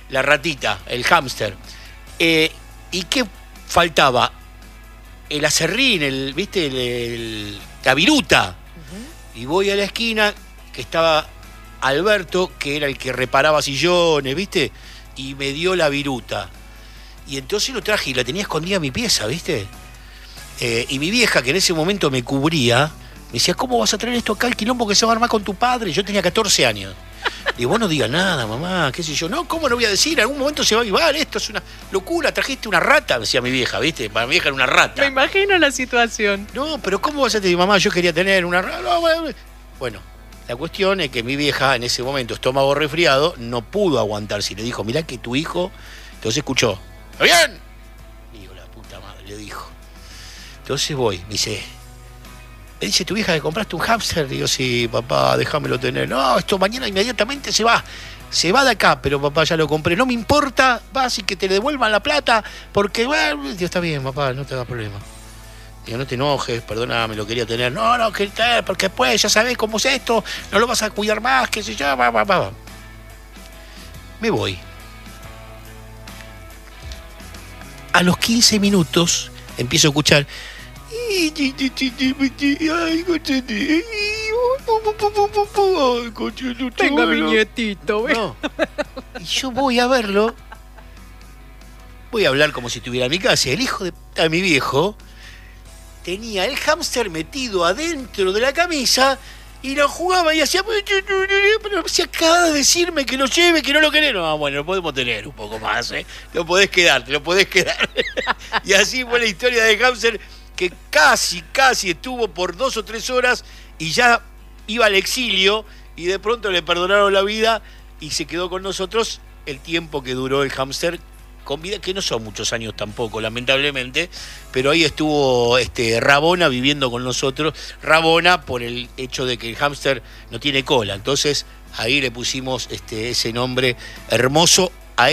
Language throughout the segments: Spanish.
la ratita, el hámster. ¿Y qué faltaba? El aserrín, ¿viste? La viruta. Y voy a la esquina, que estaba Alberto, que era el que reparaba sillones, ¿viste? Y me dio la viruta. Y entonces lo traje y la tenía escondida en mi pieza, ¿viste? Y mi vieja, que en ese momento me cubría, me decía, ¿cómo vas a traer esto acá, el quilombo que se va a armar con tu padre? Yo tenía 14 años. Y vos no digas nada, mamá, qué sé yo. No, ¿cómo no voy a decir? En algún momento se va a avivar, esto es una locura, trajiste una rata, decía mi vieja, ¿viste? Para mi vieja era una rata. Me imagino la situación. No, pero ¿cómo vas a decir, mamá, yo quería tener una rata? No, bueno, la cuestión es que mi vieja, en ese momento, estómago resfriado, no pudo aguantarse. Y le dijo, mirá que tu hijo... Entonces escuchó, ¿está bien? Y digo, la puta madre, le dijo. Entonces voy, me dice, ¿tu vieja que compraste un hámster? Digo, sí, papá, déjamelo tener. No, esto mañana inmediatamente se va de acá, pero papá, ya lo compré. No me importa, vas y que te devuelvan la plata, porque, bueno, Dios, está bien, papá, no te hagas problema. Digo, no te enojes, perdóname, lo quería tener. No, porque después ya sabés cómo es esto, no lo vas a cuidar más, qué sé yo, va. Me voy. A los 15 minutos empiezo a escuchar... Tengo mi nietito, ¿ves? No. Y yo voy a verlo. Voy a hablar como si estuviera en mi casa. El hijo de mi viejo tenía el hámster metido adentro de la camisa y lo jugaba y hacía... Pero se acaba de decirme que lo lleve, que no lo querés. No, bueno, lo podemos tener un poco más, ¿eh? Te lo podés quedar. Y así fue la historia de hámster, que casi estuvo por 2 o 3 horas y ya iba al exilio y de pronto le perdonaron la vida y se quedó con nosotros el tiempo que duró el hámster con vida, que no son muchos años tampoco, lamentablemente, pero ahí estuvo Rabona viviendo con nosotros. Rabona por el hecho de que el hámster no tiene cola, entonces ahí le pusimos ese nombre hermoso a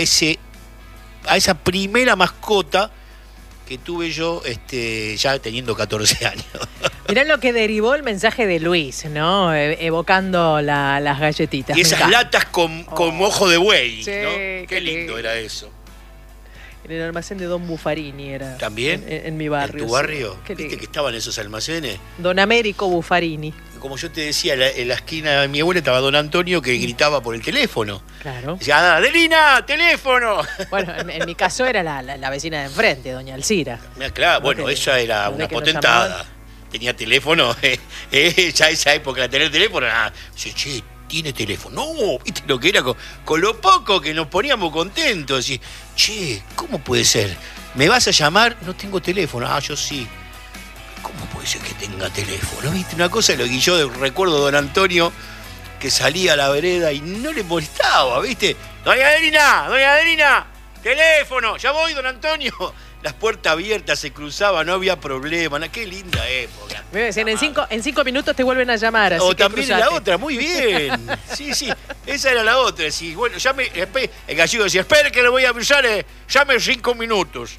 esa primera mascota que tuve yo ya teniendo 14 años. Mirá lo que derivó el mensaje de Luis, ¿no? Evocando las galletitas. Y esas latas con ojo de buey, sí, ¿no? Qué lindo era eso. En el almacén de Don Buffarini era. ¿También? En mi barrio. ¿En tu barrio? Sí. ¿Viste que estaban esos almacenes? Don Américo Buffarini. Como yo te decía, en la esquina de mi abuela estaba Don Antonio, que gritaba por el teléfono. Claro. Decía, ¡Adelina, teléfono! Bueno, en mi caso era la vecina de enfrente, doña Alcira. Claro, bueno, ella era una potentada. Tenía teléfono, ya esa época de tener teléfono, che, tiene teléfono. No, viste lo que era con lo poco que nos poníamos contentos. Y, che, ¿cómo puede ser? ¿Me vas a llamar? No tengo teléfono. Yo sí. ¿Cómo puede ser que tenga teléfono? ¿Viste? Una cosa, lo que yo recuerdo de Don Antonio, que salía a la vereda y no le molestaba, ¿viste? Doña Adelina, teléfono, ya voy, Don Antonio. Las puertas abiertas se cruzaban, no había problema. Qué linda época. Me decían, en 5 minutos te vuelven a llamar. Así o que también la otra, muy bien. Sí, esa era la otra. Sí, bueno, el gallego decía, espere que le voy a avisar, llame en 5 minutos.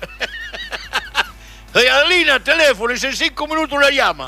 Doña Adelina, teléfono, y en 5 minutos la llama.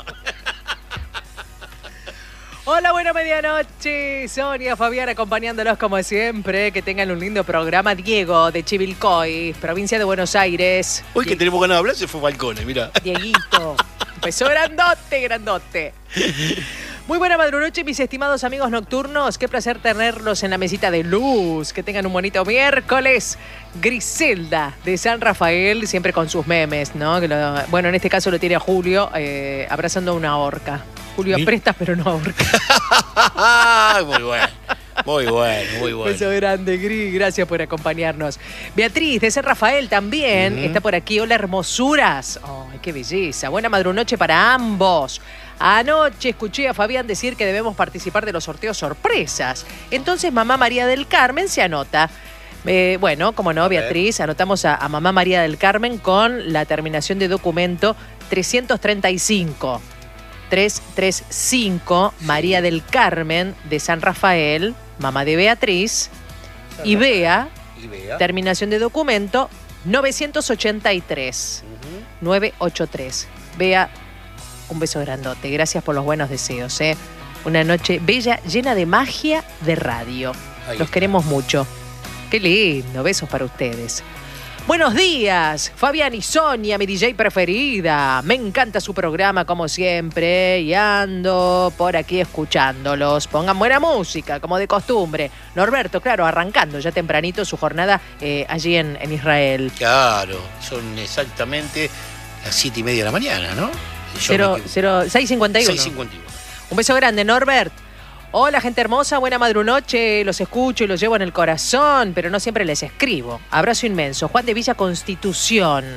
Hola, buena medianoche. Sonia, Fabián, acompañándolos como siempre. Que tengan un lindo programa. Diego, de Chivilcoy, provincia de Buenos Aires. Hoy que tenemos ganas de hablar se fue Falcone, mirá. Dieguito. Empezó grandote. Muy buena madrunoche, mis estimados amigos nocturnos. Qué placer tenerlos en la mesita de luz. Que tengan un bonito miércoles. Griselda, de San Rafael, siempre con sus memes, ¿no? Bueno, en este caso lo tiene a Julio abrazando a una orca. Julio aprestas, pero no ahorca. Muy bueno. Beso grande, Gris. Gracias por acompañarnos. Beatriz, de San Rafael, también está por aquí. Hola, hermosuras. ¡Ay, qué belleza! Buena madrunoche para ambos. Anoche escuché a Fabián decir que debemos participar de los sorteos sorpresas. Entonces, mamá María del Carmen se anota. Bueno, como no, Beatriz, anotamos a mamá María del Carmen con la terminación de documento 335. 335, María del Carmen, de San Rafael, mamá de Beatriz, y Bea, terminación de documento 983. 983. Bea, un beso grandote. Gracias por los buenos deseos. Una noche bella, llena de magia de radio. Los queremos mucho. Qué lindo, besos para ustedes. Buenos días, Fabián y Sonia, mi DJ preferida. Me encanta su programa como siempre y ando por aquí escuchándolos. Pongan buena música, como de costumbre. Norberto, claro, arrancando ya tempranito su jornada allí en Israel. Claro, son exactamente las 7:30 de la mañana, ¿no? 6:51. 6:51. Un beso grande, Norbert. Hola, gente hermosa, buena madrunoche. Los escucho y los llevo en el corazón, pero no siempre les escribo. Abrazo inmenso. Juan de Villa Constitución.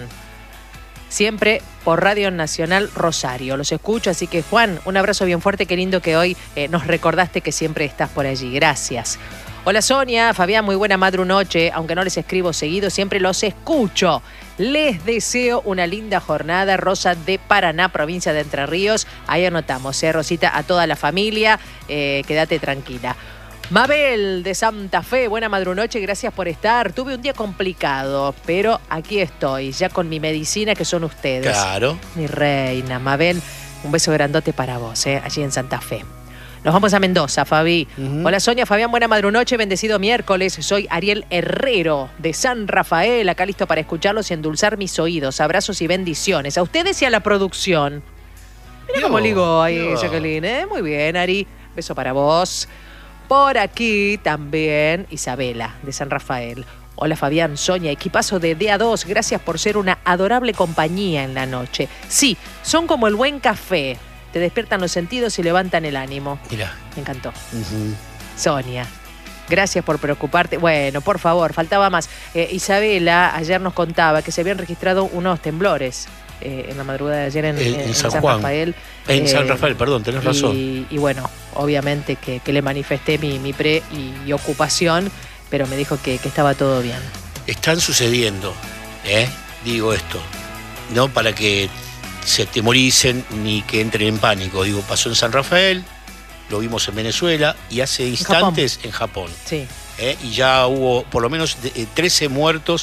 Siempre por Radio Nacional Rosario. Los escucho, así que Juan, un abrazo bien fuerte. Qué lindo que hoy nos recordaste que siempre estás por allí. Gracias. Hola Sonia, Fabián, muy buena madrunoche. Aunque no les escribo seguido, siempre los escucho. Les deseo una linda jornada. Rosa de Paraná, provincia de Entre Ríos. Ahí anotamos, Rosita, a toda la familia. Quédate tranquila. Mabel de Santa Fe, buena madrunoche, gracias por estar. Tuve un día complicado, pero aquí estoy, ya con mi medicina que son ustedes. Claro. Mi reina, Mabel, un beso grandote para vos, allí en Santa Fe. Nos vamos a Mendoza, Fabi. Hola Sonia, Fabián, buena madrunoche, bendecido miércoles. Soy Ariel Herrero de San Rafael, acá listo para escucharlos y endulzar mis oídos. Abrazos y bendiciones a ustedes y a la producción. Mira cómo ligó ahí, Jacqueline, Muy bien, Ari. Beso para vos. Por aquí también Isabela de San Rafael. Hola Fabián, Sonia, equipazo de DA2. Gracias por ser una adorable compañía en la noche. Sí, son como el buen café. Te despiertan los sentidos y levantan el ánimo. Mirá. Me encantó. Sonia, gracias por preocuparte. Bueno, por favor, faltaba más. Isabela ayer nos contaba que se habían registrado unos temblores en la madrugada de ayer en San Rafael. En San Rafael, perdón, tenés razón. Y bueno, obviamente que le manifesté mi preocupación, pero me dijo que estaba todo bien. Están sucediendo, digo esto, no para que se atemoricen ni que entren en pánico. Digo, pasó en San Rafael, lo vimos en Venezuela y hace instantes en Japón. Sí. Y ya hubo por lo menos 13 muertos,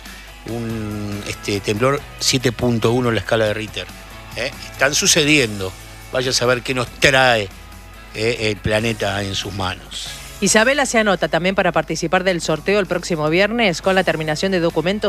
un temblor 7.1 en la escala de Richter. Están sucediendo. Vaya a saber qué nos trae el planeta en sus manos. Isabela se anota también para participar del sorteo el próximo viernes con la terminación de documento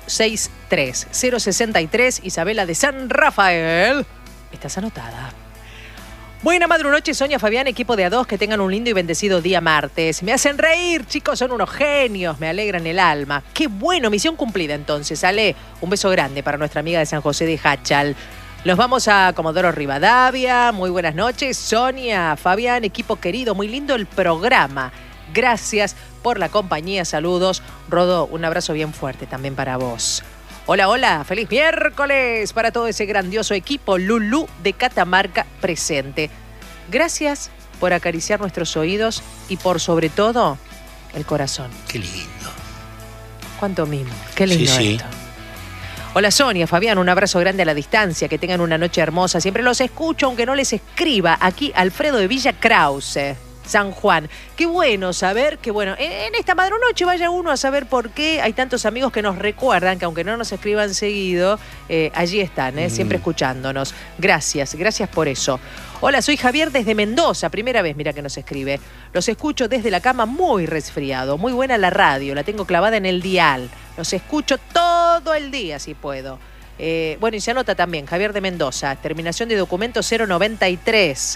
063. Isabela de San Rafael. Estás anotada. Buena madrunoche, Sonia, Fabián, equipo de A2, que tengan un lindo y bendecido día martes. Me hacen reír, chicos, son unos genios, me alegran el alma. Qué bueno, misión cumplida entonces. Ale, un beso grande para nuestra amiga de San José de Hachal. Nos vamos a Comodoro Rivadavia. Muy buenas noches, Sonia, Fabián, equipo querido, muy lindo el programa. Gracias por la compañía, saludos. Rodo, un abrazo bien fuerte también para vos. Hola, hola, feliz miércoles para todo ese grandioso equipo. Lulú de Catamarca presente. Gracias por acariciar nuestros oídos y por sobre todo el corazón. Qué lindo. Cuánto mimo, qué lindo sí, esto. Hola Sonia, Fabián, un abrazo grande a la distancia, que tengan una noche hermosa. Siempre los escucho, aunque no les escriba. Aquí Alfredo de Villa Krause, San Juan. Qué bueno saber que, bueno, en esta madrunoche vaya uno a saber por qué hay tantos amigos que nos recuerdan, que aunque no nos escriban seguido, allí están, siempre escuchándonos. Gracias por eso. Hola, soy Javier desde Mendoza, primera vez, mira que nos escribe. Los escucho desde la cama muy resfriado, muy buena la radio, la tengo clavada en el dial. Los escucho todo el día si puedo. Bueno, y se anota también, Javier de Mendoza, terminación de documento 093.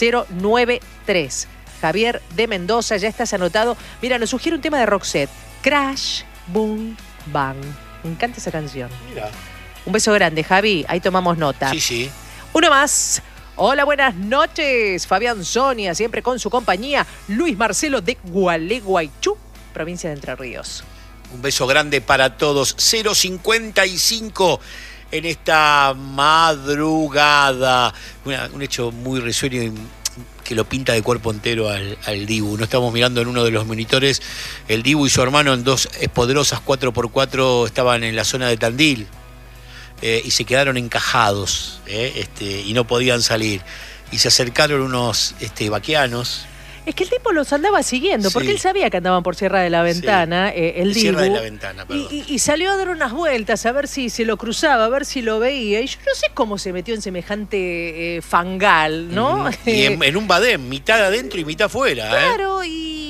Javier de Mendoza, ya estás anotado. Mira, nos sugiere un tema de Roxette. Crash, Boom, Bang. Me encanta esa canción. Mira. Un beso grande, Javi. Ahí tomamos nota. Sí. Uno más. Hola, buenas noches. Fabián, Sonia, siempre con su compañía. Luis Marcelo de Gualeguaychú, provincia de Entre Ríos. Un beso grande para todos. 0:55 en esta madrugada. Un hecho muy risueño y que lo pinta de cuerpo entero al Dibu. No estamos mirando en uno de los monitores. El Dibu y su hermano en dos poderosas 4x4 estaban en la zona de Tandil y se quedaron encajados y no podían salir. Y se acercaron unos vaquianos. Es que el tipo los andaba siguiendo, porque él sabía que andaban por Sierra de la Ventana, el Dibu. Sierra de la Ventana, perdón. Y salió a dar unas vueltas, a ver si se lo cruzaba, a ver si lo veía. Y yo no sé cómo se metió en semejante fangal, ¿no? Y en un badén, mitad adentro y mitad afuera. Claro, y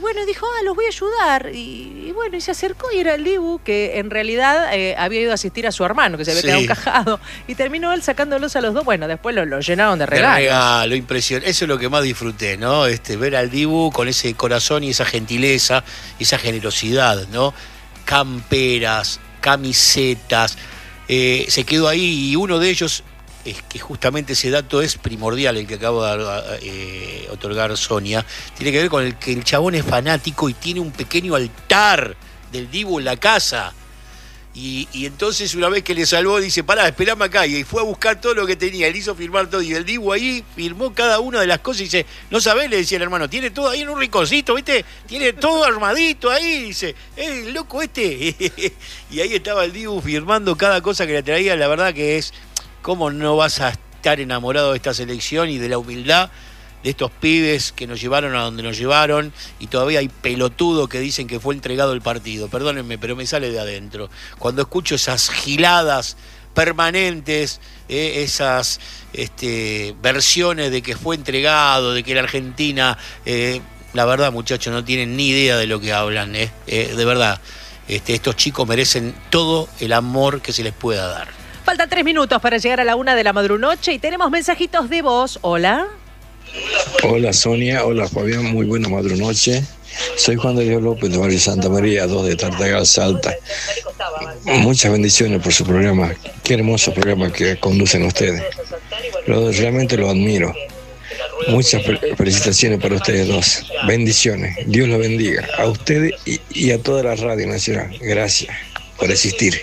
bueno, dijo, los voy a ayudar. Y bueno, y se acercó y era el Dibu, que en realidad había ido a asistir a su hermano, que se había quedado encajado. Y terminó él sacándolos a los dos. Bueno, después lo llenaron de regalos. Regalo, impresionante. Eso es lo que más disfruté, ¿no? Ver al Dibu con ese corazón y esa gentileza, esa generosidad, ¿no? Camperas, camisetas. Se quedó ahí y uno de ellos, es que justamente ese dato es primordial, el que acabo de otorgar Sonia, tiene que ver con el que el chabón es fanático y tiene un pequeño altar del Dibu en la casa. Y entonces una vez que le salvó, dice, pará, esperame acá. Y fue a buscar todo lo que tenía, él hizo firmar todo. Y el Dibu ahí firmó cada una de las cosas y dice, no sabés, le decía el hermano, tiene todo ahí en un rinconcito, ¿viste? Tiene todo armadito ahí, dice, el loco este. Y ahí estaba el Dibu firmando cada cosa que le traía. La verdad que es, ¿cómo no vas a estar enamorado de esta selección y de la humildad de estos pibes que nos llevaron a donde nos llevaron? Y todavía hay pelotudos que dicen que fue entregado el partido. Perdónenme, pero me sale de adentro. Cuando escucho esas giladas permanentes, esas versiones de que fue entregado, de que la Argentina... la verdad, muchachos, no tienen ni idea de lo que hablan. De verdad, estos chicos merecen todo el amor que se les pueda dar. Faltan 3 minutos para llegar a la 1 de la madrunoche y tenemos mensajitos de voz. Hola. Hola Sonia, hola Fabián, muy buena madrunoche. Soy Juan de Dios López de Barrio Santa María, 2 de Tartagal, Salta. Muchas bendiciones por su programa. Qué hermoso programa que conducen ustedes. Realmente lo admiro. Muchas felicitaciones para ustedes dos. Bendiciones. Dios los bendiga. A ustedes y a toda la Radio Nacional. Gracias por existir.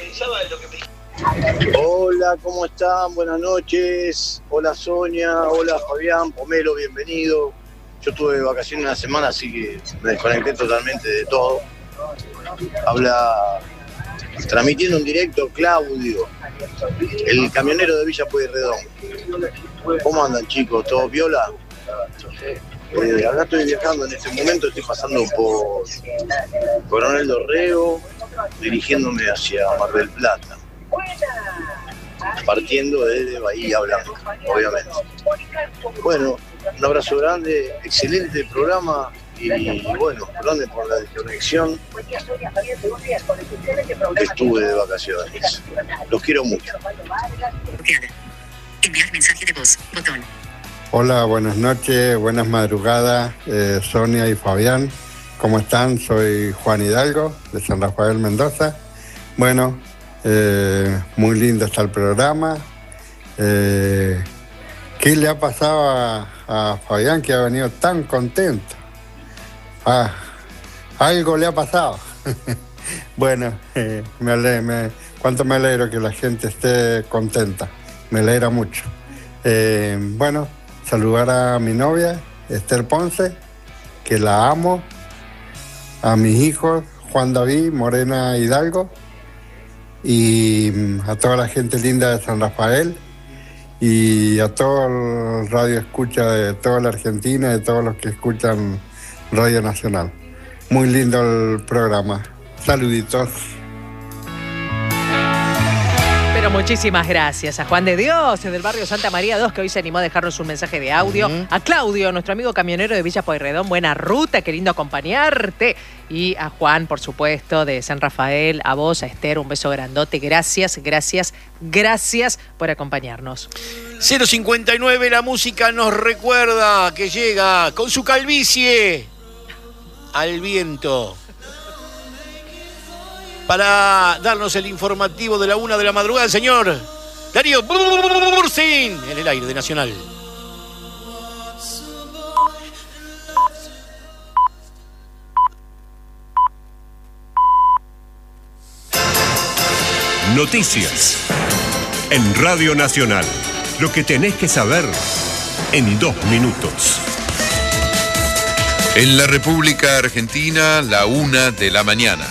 Hola, ¿cómo están? Buenas noches. Hola Sonia, hola Fabián, Pomelo, bienvenido. Yo tuve vacaciones una semana, así que me desconecté totalmente de todo. Habla, transmitiendo en directo, Claudio, el camionero de Villa Pueyrredón. ¿Cómo andan, chicos? ¿Todo viola? Acá estoy viajando en este momento, estoy pasando por Coronel Dorrego, dirigiéndome hacia Mar del Plata, partiendo desde Bahía Blanca, obviamente. Bueno, un abrazo grande, excelente programa y bueno, perdón por la desconexión que estuve de vacaciones. Los quiero mucho. Enviar mensaje de voz, botón. Hola, buenas noches, buenas madrugadas, Sonia y Fabián. ¿Cómo están? Soy Juan Hidalgo, de San Rafael, Mendoza. Bueno, muy lindo está el programa. ¿Qué le ha pasado a Fabián que ha venido tan contento? Algo le ha pasado. Bueno, cuánto me alegro que la gente esté contenta. Me alegra mucho. Bueno, saludar a mi novia, Esther Ponce, que la amo. A mis hijos, Juan David, Morena Hidalgo. Y a toda la gente linda de San Rafael. Y a todo el radio escucha de toda la Argentina, de todos los que escuchan Radio Nacional. Muy lindo el programa. Saluditos. Pero muchísimas gracias a Juan de Dios, del barrio Santa María 2, que hoy se animó a dejarnos un mensaje de audio. A Claudio, nuestro amigo camionero de Villa Pueyrredón, buena ruta, qué lindo acompañarte. Y a Juan, por supuesto, de San Rafael, a vos, a Esther, un beso grandote. Gracias por acompañarnos. 059, la música nos recuerda que llega con su calvicie al viento para darnos el informativo de la 1 de la madrugada, el señor Darío Bursin, en el aire de Nacional. Noticias en Radio Nacional. Lo que tenés que saber en 2 minutos. En la República Argentina, la 1 de la mañana.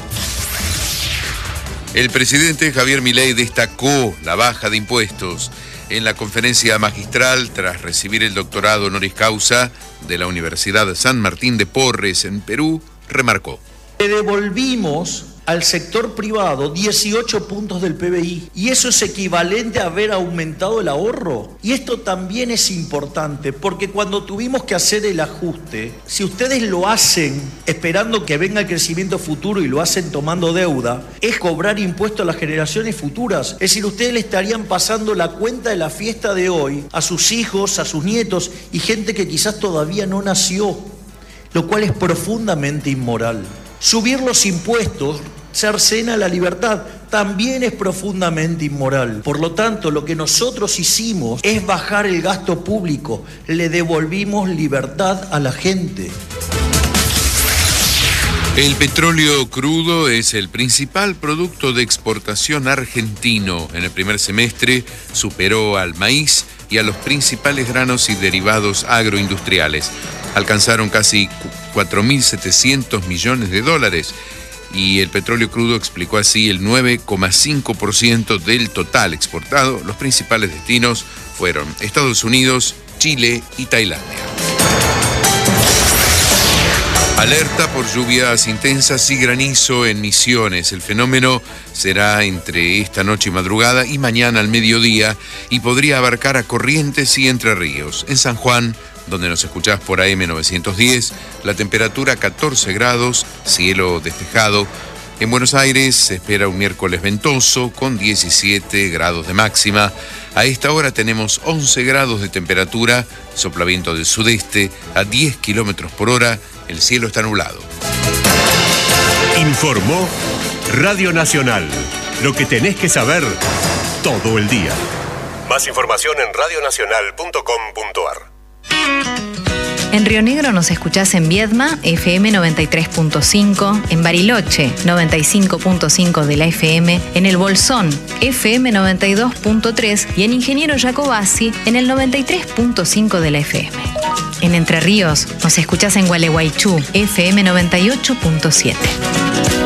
El presidente Javier Milei destacó la baja de impuestos en la conferencia magistral tras recibir el doctorado honoris causa de la Universidad San Martín de Porres en Perú. Remarcó: Le devolvimos al sector privado 18 puntos del PBI. Y eso es equivalente a haber aumentado el ahorro. Y esto también es importante, porque cuando tuvimos que hacer el ajuste, si ustedes lo hacen esperando que venga el crecimiento futuro y lo hacen tomando deuda, es cobrar impuestos a las generaciones futuras. Es decir, ustedes le estarían pasando la cuenta de la fiesta de hoy a sus hijos, a sus nietos y gente que quizás todavía no nació, lo cual es profundamente inmoral. Subir los impuestos cercena la libertad, también es profundamente inmoral. Por lo tanto, lo que nosotros hicimos es bajar el gasto público, le devolvimos libertad a la gente. El petróleo crudo es el principal producto de exportación argentino. En el primer semestre superó al maíz y a los principales granos y derivados agroindustriales. Alcanzaron casi 4.700 millones de dólares y el petróleo crudo explicó así el 9,5% del total exportado. Los principales destinos fueron Estados Unidos, Chile y Tailandia. Alerta por lluvias intensas y granizo en Misiones. El fenómeno será entre esta noche y madrugada y mañana al mediodía y podría abarcar a Corrientes y Entre Ríos. En San Juan, donde nos escuchás por AM910, la temperatura 14 grados, cielo despejado. En Buenos Aires se espera un miércoles ventoso con 17 grados de máxima. A esta hora tenemos 11 grados de temperatura, sopla viento del sudeste a 10 kilómetros por hora. El cielo está nublado. Informó Radio Nacional. Lo que tenés que saber todo el día. Más información en radionacional.com.ar. En Río Negro nos escuchás en Viedma, FM 93.5, en Bariloche, 95.5 de la FM, en El Bolsón, FM 92.3 y en Ingeniero Jacobasi, en el 93.5 de la FM. En Entre Ríos nos escuchás en Gualeguaychú, FM 98.7.